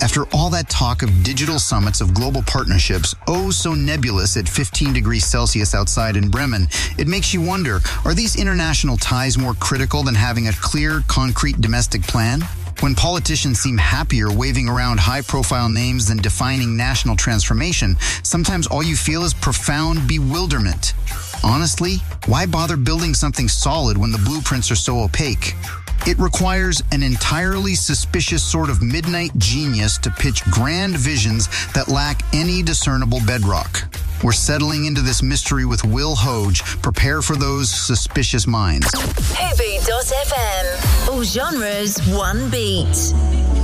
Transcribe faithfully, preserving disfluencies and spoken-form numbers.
After all that talk of digital summits of global partnerships, oh so nebulous at fifteen degrees Celsius outside in Bremen, it makes you wonder, are these international ties more critical than having a clear, concrete domestic plan? When politicians seem happier waving around high-profile names than defining national transformation, sometimes all you feel is profound bewilderment. Honestly, why bother building something solid when the blueprints are so opaque? It requires an entirely suspicious sort of midnight genius to pitch grand visions that lack any discernible bedrock. We're settling into this mystery with Will Hoge. Prepare for those suspicious minds. Hoobie dot f m. All genres, one beat.